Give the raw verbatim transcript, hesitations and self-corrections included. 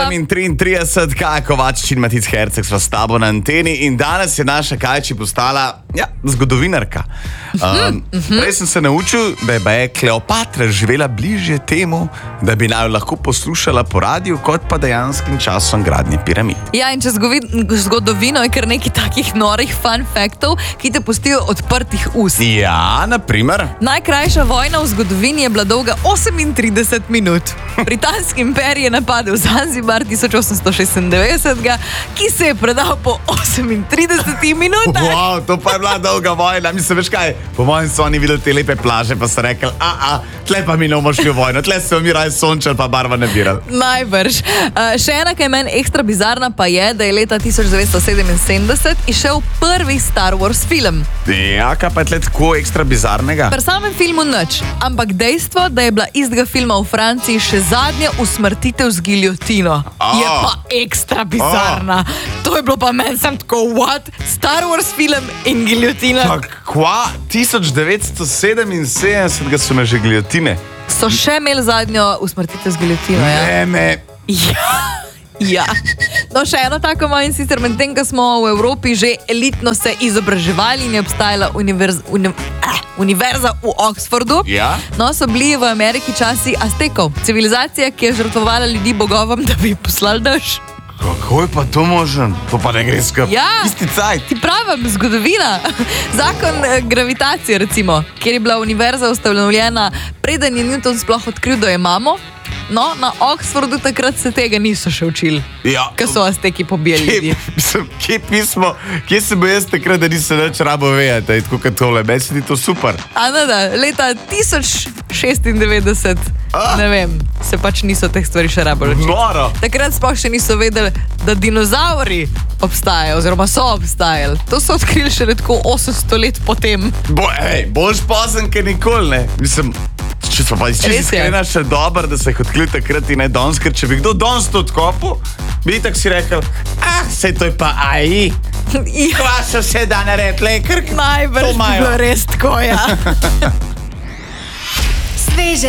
osem in triintrideset, Kaja Kovačič in Matic Herceg sva s tabo na anteni in danes je naša Kajči postala ja, zgodovinarka. Um, prej sem se naučil, da je baje Kleopatra živela bližje temu, da bi naj lahko poslušala po radiju, kot pa dejanskim časom gradnje piramid. Ja, in če zgodovino je kar nekaj takih norih fun faktov, ki te pustijo odprtih ust. Ja, na primer. Najkrajša vojna v zgodovini je bila dolga osemintrideset minut. Britanski imperij je napadel Zanzibar tisoč osemsto šestindevetdeset, ki se je predal po osemintridesetih minutah. Wow, to pa je bila dolga vojna. Mislim, veš kaj, po mojem so oni videli te lepe plaže, pa so rekli, a, a, tle pa mi ne bomo šli v vojno, tle se mi raje sončali, pa barva ne birali. Najbrž. Uh, še ena, kaj je meni ekstra bizarna, pa je, da je leta tisoč devetsto sedeminsedemdeset išel prvi Star Wars film. Ja, kaj pa je tle tako ekstra bizarnega? Pri samem filmu nič, ampak dejstvo, da je bila istega filma v Franciji še zadnja usmrtitev z giljotino, oh. je pa ekstra bizarna. Oh. To je bilo pa meni sem tako, what? Star Wars film in giljotina. Pa kva? tisoč devetsto sedeminsedemdeset ga so me že giljotine. So še imeli zadnjo usmrtitev z giljotino, ja? Ne, me... Ja. Ja. No, še eno tako malo in sicer med tem, ko smo v Evropi že elitno se izobraževali in je obstajala univerz, uni, eh, univerza v Oxfordu. Ja. No, so bili v Ameriki časi Aztekov. Civilizacija, ki je žrtvovala ljudi bogovom, da bi poslali dež. Kako je pa to možen? To pa ne gre skupaj. Ja. Isti cajt. Ti pravim, zgodovina. Zakon eh, gravitacije, recimo, kjer je bila univerza ustanovljena, preden je Newton sploh odkril, da je imamo. No, na Oxfordu takrat se tega niso še učili. Ja. Ko so Azteki pobijali ljudi. Kje pismo, kje se bo jaz takrat, da nisem več rabo vedeti, tako kot tole, meni se ti to super. A ne da, leta tisoč šestindevetdeset, A? ne vem, se pač niso teh stvari še rabo učili. Noro. Takrat sploh še niso vedeli, da dinozauri obstajajo, oziroma so obstajali. To so odkrili še tako osemsto let potem. Bo, ej, boljš pozen, ker nikoli ne. Mislim, če so pa čisto iskrena še dober, da se jih odkrili takrat in ne danes, ker če bi kdo danes to odkopil, bi itak si rekel, ah, sej to je pa A I. Ja. Kva so se da narediti, le, ker Najbrž bi bilo res tako, ja. Sveže